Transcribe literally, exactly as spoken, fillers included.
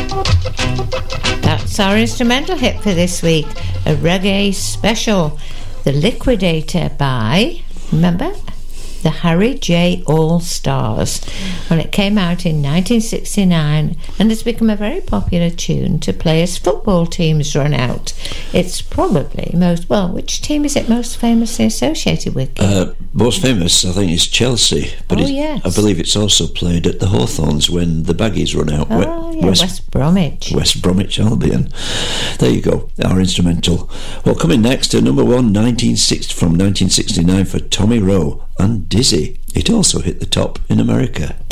That's our instrumental hit for this week, a reggae special, The Liquidator by, remember, the Harry J. All-Stars. Well, it came out in nineteen sixty-nine and has become a very popular tune to play as football teams run out. It's probably most, well, which team is it most famously associated with? Uh, most famous, I think, is Chelsea. But oh, it's, yes. I believe it's also played at the Hawthorns when the Baggies run out. Oh, yeah, West, West Bromwich. West Bromwich Albion. There you go, our instrumental. Well, coming next to number one, nineteen sixty, from nineteen sixty-nine for Tommy Rowe and Dizzy. It also hit the top in America.